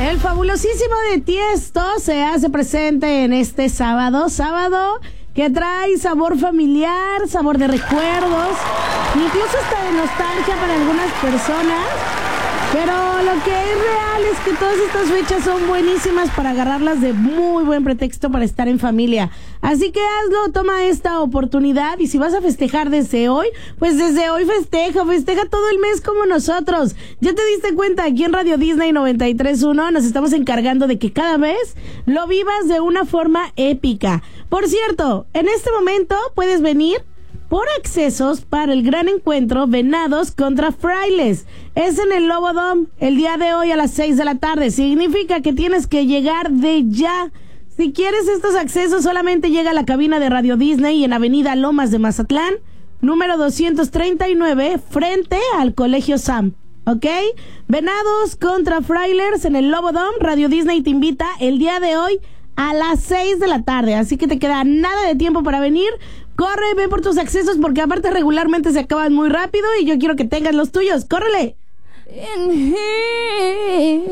El fabulosísimo de Tiesto se hace presente en este sábado que trae sabor familiar, sabor de recuerdos, incluso hasta de nostalgia para algunas personas. Pero lo que es real es que todas estas fechas son buenísimas para agarrarlas de muy buen pretexto para estar en familia. Así que hazlo, toma esta oportunidad, y si vas a festejar desde hoy, pues desde hoy festeja todo el mes como nosotros. Ya te diste cuenta, aquí en Radio Disney 93.1 nos estamos encargando de que cada vez lo vivas de una forma épica. Por cierto, en este momento puedes venir por accesos para el gran encuentro Venados contra Frailes. Es en el Lobo Dome el día de hoy a las 6 de la tarde. Significa que tienes que llegar de ya. Si quieres estos accesos, solamente llega a la cabina de Radio Disney en Avenida Lomas de Mazatlán, número 239, frente al Colegio Sam. ¿Ok? Venados contra Frailes en el Lobo Dome. Radio Disney te invita el día de hoy a las 6 de la tarde. Así que te queda nada de tiempo para venir. Corre, ve por tus accesos, porque aparte regularmente se acaban muy rápido y yo quiero que tengas los tuyos. ¡Córrele!